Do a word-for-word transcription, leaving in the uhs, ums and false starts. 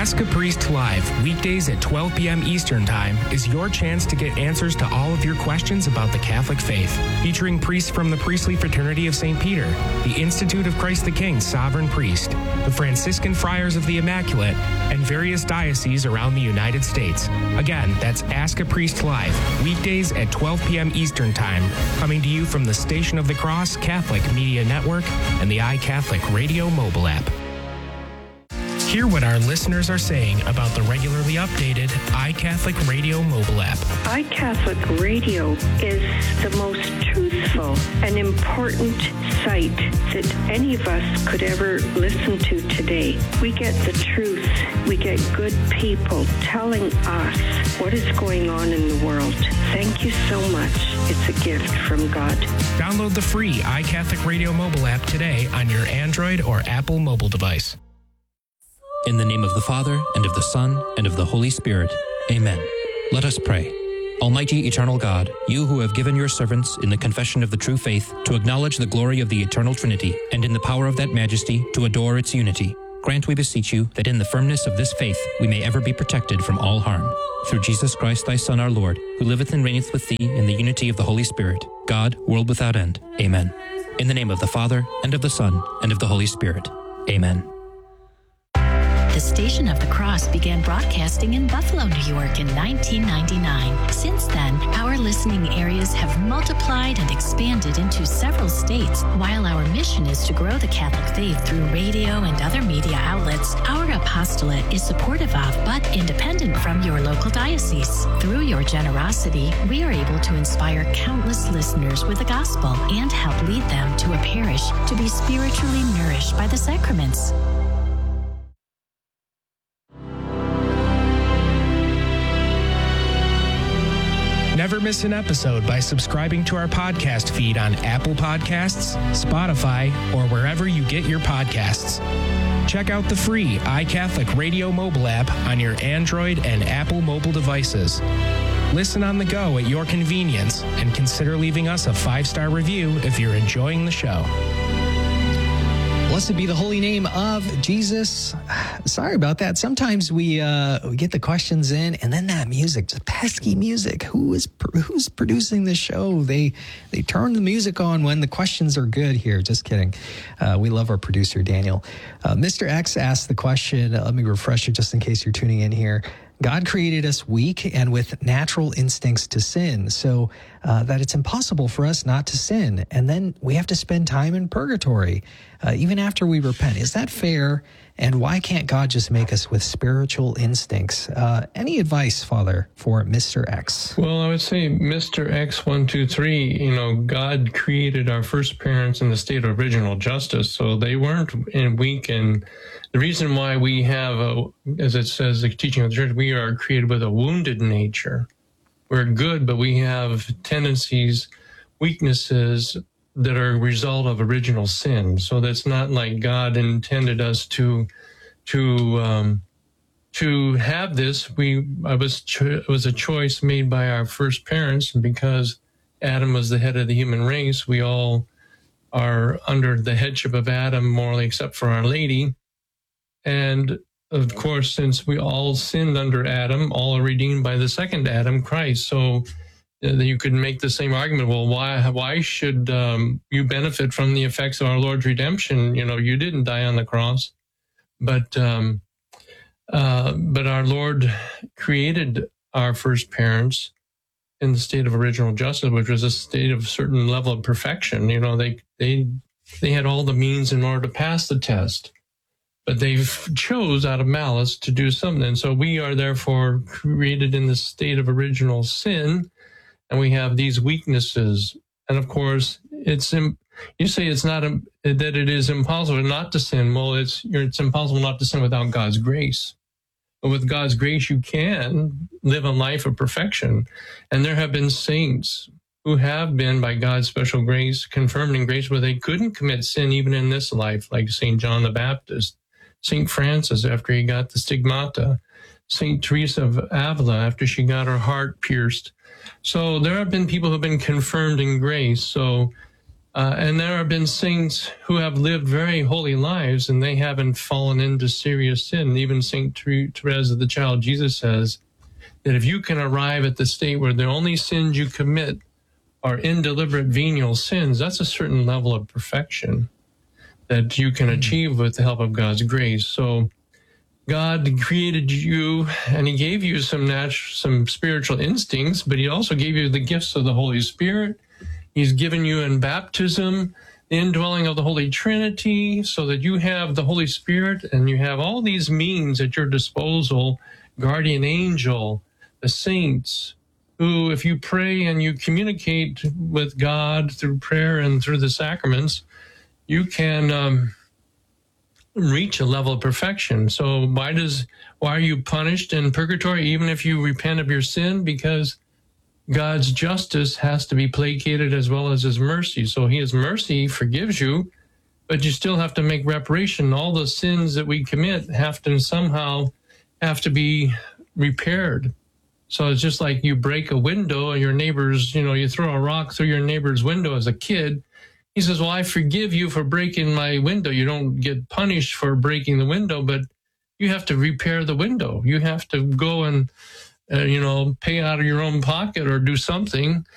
Ask a Priest Live, weekdays at twelve p.m. Eastern Time, is your chance to get answers to all of your questions about the Catholic faith. Featuring priests from the Priestly Fraternity of Saint Peter, the Institute of Christ the King Sovereign Priest, the Franciscan Friars of the Immaculate, and various dioceses around the United States. Again, that's Ask a Priest Live, weekdays at twelve p.m. Eastern Time, coming to you from the Station of the Cross Catholic Media Network and the iCatholic Radio mobile app. Hear what our listeners are saying about the regularly updated iCatholic Radio mobile app. iCatholic Radio is the most truthful and important site that any of us could ever listen to today. We get the truth. We get good people telling us what is going on in the world. Thank you so much. It's a gift from God. Download the free iCatholic Radio mobile app today on your Android or Apple mobile device. In the name of the Father, and of the Son, and of the Holy Spirit. Amen. Let us pray. Almighty eternal God, you who have given your servants in the confession of the true faith to acknowledge the glory of the eternal Trinity, and in the power of that majesty to adore its unity, grant, we beseech you, that in the firmness of this faith we may ever be protected from all harm. Through Jesus Christ, thy Son, our Lord, who liveth and reigneth with thee in the unity of the Holy Spirit, God, world without end. Amen. In the name of the Father, and of the Son, and of the Holy Spirit. Amen. The Station of the Cross began broadcasting in Buffalo, New York in nineteen ninety-nine. Since then, our listening areas have multiplied and expanded into several states. While our mission is to grow the Catholic faith through radio and other media outlets, our apostolate is supportive of but independent from your local diocese. Through your generosity, we are able to inspire countless listeners with the gospel and help lead them to a parish to be spiritually nourished by the sacraments. Never miss an episode by subscribing to our podcast feed on Apple Podcasts, Spotify, or wherever you get your podcasts. Check out the free iCatholic Radio mobile app on your Android and Apple mobile devices. Listen on the go at your convenience, and consider leaving us a five-star review if you're enjoying the show. Blessed be the holy name of Jesus. Sorry about that. Sometimes we uh, we get the questions in, and then that music, just pesky music. Who is who's producing the show? They they turn the music on when the questions are good. Here, just kidding. Uh, we love our producer Daniel. Uh, Mister X asked the question. Uh, let me refresh you just in case you're tuning in here. God created us weak and with natural instincts to sin, so uh, that it's impossible for us not to sin. And then we have to spend time in purgatory, uh, even after we repent. Is that fair? And why can't God just make us with spiritual instincts? Uh, any advice, Father, for Mister X? Well, I would say Mister X one two three, you know, God created our first parents in the state of original justice, so they weren't in weak. And the reason why we have, a, as it says, the teaching of the church, we are created with a wounded nature. We're good, but we have tendencies, weaknesses that are a result of original sin. So that's not like God intended us to to um, to have this. We I was cho- it was a choice made by our first parents, and because Adam was the head of the human race, we all are under the headship of Adam, morally, except for Our Lady. And of course, since we all sinned under Adam, all are redeemed by the second Adam, Christ. So you could make the same argument. Well, why why should um, you benefit from the effects of our Lord's redemption? You know, you didn't die on the cross, but um, uh, but our Lord created our first parents in the state of original justice, which was a state of certain level of perfection. You know, they they they had all the means in order to pass the test, but they chose out of malice to do something. And so we are therefore created in the state of original sin. And we have these weaknesses. And of course, it's you say it's not that it is impossible not to sin. Well, it's it's impossible not to sin without God's grace. But with God's grace, you can live a life of perfection. And there have been saints who have been, by God's special grace, confirmed in grace where they couldn't commit sin even in this life, like Saint John the Baptist, Saint Francis after he got the stigmata, Saint Teresa of Avila after she got her heart pierced. So there have been people who have been confirmed in grace. So Uh, and there have been saints who have lived very holy lives, and they haven't fallen into serious sin. Even Saint Therese of the Child Jesus says that if you can arrive at the state where the only sins you commit are indeliberate venial sins, that's a certain level of perfection that you can achieve with the help of God's grace. So God created you, and he gave you some natural, some spiritual instincts, but he also gave you the gifts of the Holy Spirit. He's given you in baptism the indwelling of the Holy Trinity, so that you have the Holy Spirit and you have all these means at your disposal, guardian angel, the saints, who, if you pray and you communicate with God through prayer and through the sacraments, you can um, reach a level of perfection. So why does why are you punished in purgatory, even if you repent of your sin? Because God's justice has to be placated as well as his mercy. So his mercy forgives you, but you still have to make reparation. All the sins that we commit have to somehow have to be repaired. So it's just like you break a window and your neighbor's, you know, you throw a rock through your neighbor's window as a kid. He says, well, I forgive you for breaking my window. You don't get punished for breaking the window, but you have to repair the window. You have to go and Uh, you know, pay out of your own pocket or do something